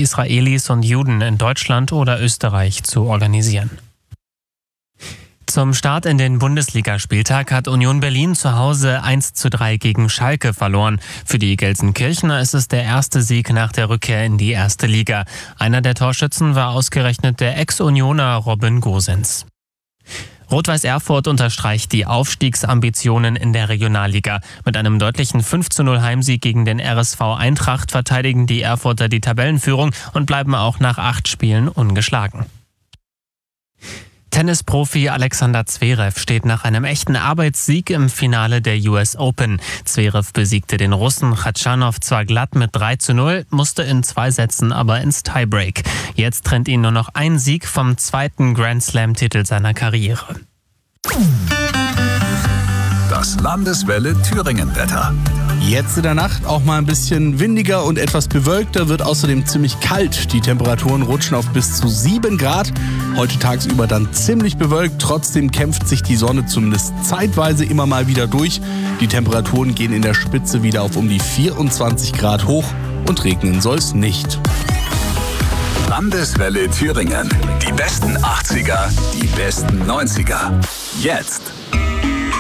Israelis und Juden in Deutschland oder Österreich zu organisieren. Zum Start in den Bundesligaspieltag hat Union Berlin zu Hause 1:3 gegen Schalke verloren. Für die Gelsenkirchener ist es der erste Sieg nach der Rückkehr in die erste Liga. Einer der Torschützen war ausgerechnet der Ex-Unioner Robin Gosens. Rot-Weiß Erfurt unterstreicht die Aufstiegsambitionen in der Regionalliga. Mit einem deutlichen 5:0 Heimsieg gegen den RSV Eintracht verteidigen die Erfurter die Tabellenführung und bleiben auch nach 8 Spielen ungeschlagen. Tennisprofi Alexander Zverev steht nach einem echten Arbeitssieg im Finale der US Open. Zverev besiegte den Russen Khachanov zwar glatt mit 3:0, musste in 2 Sätzen aber ins Tiebreak. Jetzt trennt ihn nur noch ein Sieg vom zweiten Grand-Slam-Titel seiner Karriere. Das Landeswelle Thüringen-Wetter. Jetzt in der Nacht auch mal ein bisschen windiger und etwas bewölkter, wird außerdem ziemlich kalt. Die Temperaturen rutschen auf bis zu 7 Grad. Heute tagsüber dann ziemlich bewölkt. Trotzdem kämpft sich die Sonne zumindest zeitweise immer mal wieder durch. Die Temperaturen gehen in der Spitze wieder auf um die 24 Grad hoch und regnen soll es nicht. Landeswelle Thüringen. Die besten 80er, die besten 90er. Jetzt.